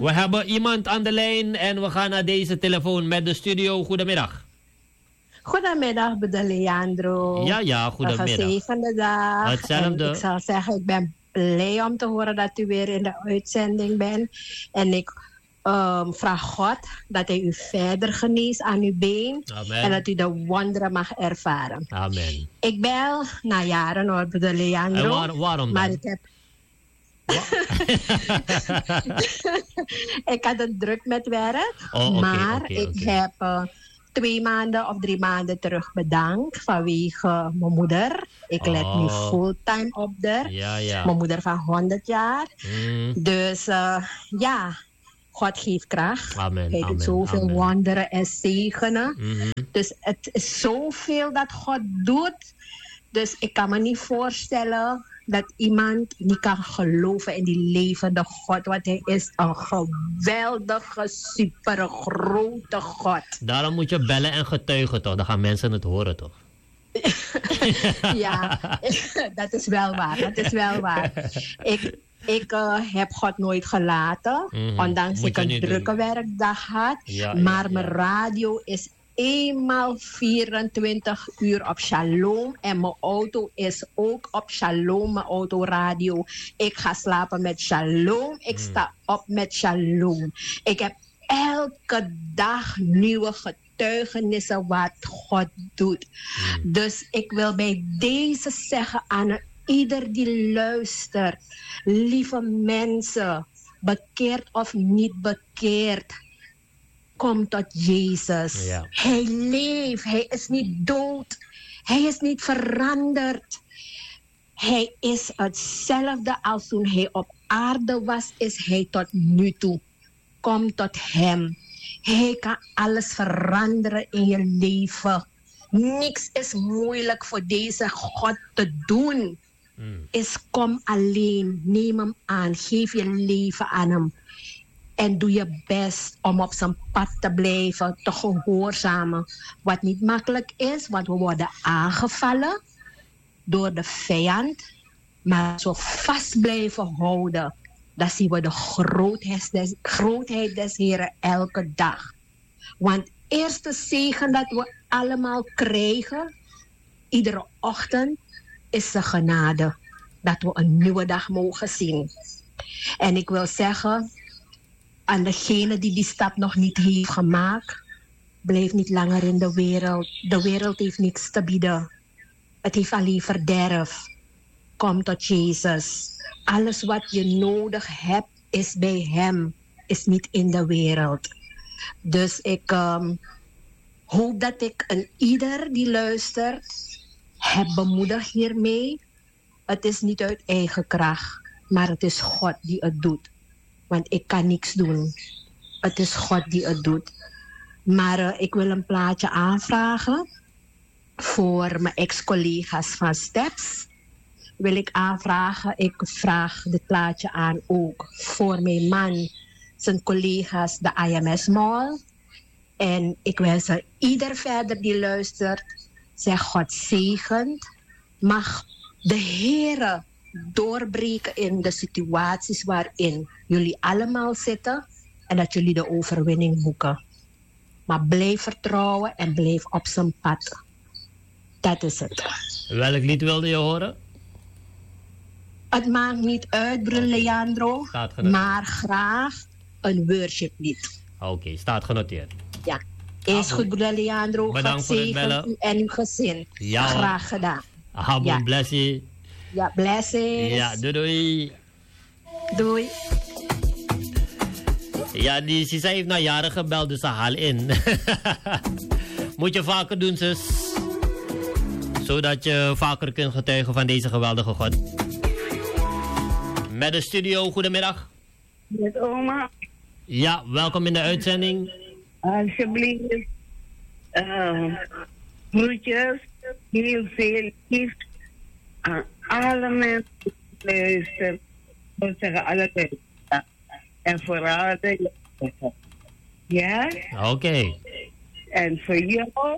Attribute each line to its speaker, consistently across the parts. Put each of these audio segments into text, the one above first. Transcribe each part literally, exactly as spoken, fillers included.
Speaker 1: We hebben iemand aan de lijn en we gaan naar deze telefoon met de studio. Goedemiddag.
Speaker 2: Goedemiddag, broeder Leandro.
Speaker 1: Ja, ja, goedemiddag.
Speaker 2: Een gezegende dag.
Speaker 1: Hetzelfde.
Speaker 2: En ik zal zeggen, ik ben blij om te horen dat u weer in de uitzending bent. En ik um, vraag God dat hij u verder geneest aan uw been.
Speaker 1: Amen.
Speaker 2: En dat u de wonderen mag ervaren.
Speaker 1: Amen.
Speaker 2: Ik bel na jaren hoor, broeder Leandro.
Speaker 1: En waar, waarom dan?
Speaker 2: Maar ik heb... ik had het druk met werk.
Speaker 1: Oh, okay,
Speaker 2: maar
Speaker 1: okay,
Speaker 2: ik
Speaker 1: okay.
Speaker 2: heb... Uh, twee maanden of drie maanden terug bedankt vanwege mijn moeder. Ik let
Speaker 1: Oh.
Speaker 2: nu fulltime op haar.
Speaker 1: Ja, ja.
Speaker 2: Mijn moeder van honderd jaar.
Speaker 1: Mm.
Speaker 2: Dus uh, ja, God geeft kracht.
Speaker 1: Amen,
Speaker 2: Hij
Speaker 1: amen,
Speaker 2: doet zoveel
Speaker 1: amen.
Speaker 2: wonderen en zegenen.
Speaker 1: Mm-hmm.
Speaker 2: Dus het is zoveel dat God doet. Dus ik kan me niet voorstellen dat iemand niet kan geloven in die levende God. Want hij is een geweldige, super grote God.
Speaker 1: Daarom moet je bellen en getuigen toch? Dan gaan mensen het horen toch?
Speaker 2: Ja, dat is wel waar. Dat is wel waar. Ik, ik uh, heb God nooit gelaten.
Speaker 1: Mhm.
Speaker 2: Ondanks
Speaker 1: Moet
Speaker 2: ik
Speaker 1: je
Speaker 2: een
Speaker 1: niet
Speaker 2: drukke
Speaker 1: doen.
Speaker 2: werkdag had.
Speaker 1: Ja,
Speaker 2: maar
Speaker 1: ja,
Speaker 2: mijn
Speaker 1: ja.
Speaker 2: radio is eenmaal vierentwintig uur op Shalom. En mijn auto is ook op Shalom, mijn autoradio. Ik ga slapen met Shalom. Ik sta op met Shalom. Ik heb elke dag nieuwe getuigenissen wat God doet. Dus ik wil bij deze zeggen aan ieder die luistert. Lieve mensen, bekeerd of niet bekeerd. Kom tot Jezus.
Speaker 1: Ja.
Speaker 2: Hij leeft. Hij is niet dood. Hij is niet veranderd. Hij is hetzelfde als toen hij op aarde was, is hij tot nu toe. Kom tot hem. Hij kan alles veranderen in je leven. Niks is moeilijk voor deze God te doen.
Speaker 1: Mm.
Speaker 2: Is kom alleen. Neem hem aan. Geef je leven aan hem. En doe je best om op zijn pad te blijven, te gehoorzamen. Wat niet makkelijk is, want we worden aangevallen door de vijand. Maar als we vast blijven houden, dan zien we de grootheid des, grootheid des Heren elke dag. Want eerste zegen dat we allemaal krijgen, iedere ochtend, is de genade. Dat we een nieuwe dag mogen zien. En ik wil zeggen, aan degene die die stap nog niet heeft gemaakt, blijf niet langer in de wereld. De wereld heeft niks te bieden. Het heeft alleen verderf. Kom tot Jezus. Alles wat je nodig hebt is bij hem, is niet in de wereld. Dus ik um, hoop dat ik een ieder die luistert heb bemoedigd hiermee. Het is niet uit eigen kracht, maar het is God die het doet. Want ik kan niks doen. Het is God die het doet. Maar uh, ik wil een plaatje aanvragen voor mijn ex-collega's van Steps. Wil ik aanvragen. Ik vraag dit plaatje aan ook voor mijn man, zijn collega's, de I M S Mall. En ik wens er ieder verder die luistert, zeg God zegend. Mag de Heere doorbreken in de situaties waarin jullie allemaal zitten en dat jullie de overwinning boeken. Maar blijf vertrouwen en blijf op zijn pad. Dat is het.
Speaker 1: Welk lied wilde je horen?
Speaker 2: Het maakt niet uit, broer
Speaker 1: Okay.
Speaker 2: Leandro,
Speaker 1: Staat genoteerd.
Speaker 2: maar graag een worship-lied.
Speaker 1: Oké, okay, staat genoteerd.
Speaker 2: Ja, is
Speaker 1: Ah,
Speaker 2: goed, broer Leandro.
Speaker 1: bedankt
Speaker 2: God
Speaker 1: voor het
Speaker 2: zegen
Speaker 1: bellen.
Speaker 2: u en uw gezin.
Speaker 1: Ja, hoor.
Speaker 2: Graag gedaan.
Speaker 1: Amen,
Speaker 2: Ja.
Speaker 1: bless you.
Speaker 2: Ja, blessings.
Speaker 1: Ja, doei doei.
Speaker 2: Doei.
Speaker 1: Ja, die Sisa heeft naar jaren gebeld, dus ze haal in. Moet je vaker doen, zus. Zodat je vaker kunt getuigen van deze geweldige God. Met de studio, goedemiddag.
Speaker 3: Met oma,
Speaker 1: Ja, welkom in de uitzending.
Speaker 3: alsjeblieft. Uh, groetjes, heel veel lief aan alle mensen die luisteren. Ik wil zeggen alle mensen. En vooral de jeugd. Ja?
Speaker 1: Oké. Okay.
Speaker 3: En voor jou,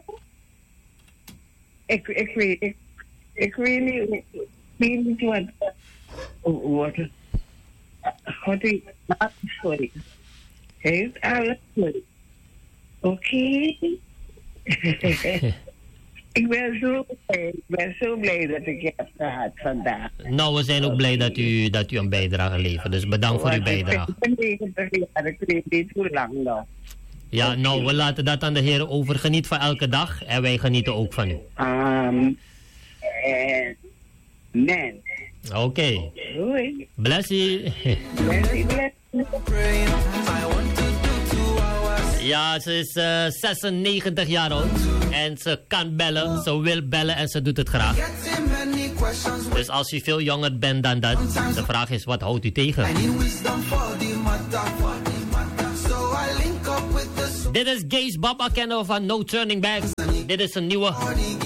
Speaker 3: ik, ik, weet, ik, ik weet niet, ik weet niet wat, wat God heeft gemaakt voor je. Heeft alles goed. Oké. Okay. Ik ben zo blij. Ik ben zo blij dat ik je heb gehad vandaag.
Speaker 1: Nou, we zijn ook blij dat u, dat u een bijdrage levert. Dus bedankt voor uw bijdrage.
Speaker 3: Ik ben negentig jaar, ik weet niet hoe lang nog.
Speaker 1: Ja, okay. Nou, we laten dat aan de Heer over. Geniet van elke dag en wij genieten ook van u.
Speaker 3: Um, Amen.
Speaker 1: Oké. Okay.
Speaker 3: Doei.
Speaker 1: Bless you.
Speaker 3: Bless you, bless you.
Speaker 1: Ja, ze is uh, zesennegentig jaar oud. En ze kan bellen, ze wil bellen en ze doet het graag. Dus als u veel jonger bent dan dat, de vraag is, wat houdt u tegen? Dit is Gaze Baba kennen we van No Turning Back. Dit is een nieuwe.